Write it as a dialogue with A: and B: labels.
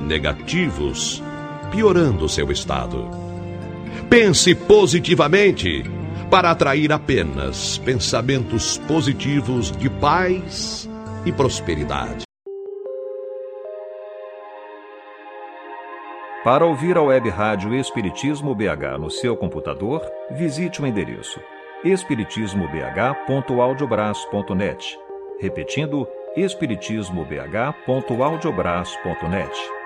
A: negativos, piorando seu estado. Pense positivamente para atrair apenas pensamentos positivos de paz e prosperidade.
B: Para ouvir a web rádio Espiritismo BH no seu computador, visite o endereço espiritismobh.audiobraço.net. Repetindo, espiritismobh.audiobraço.net.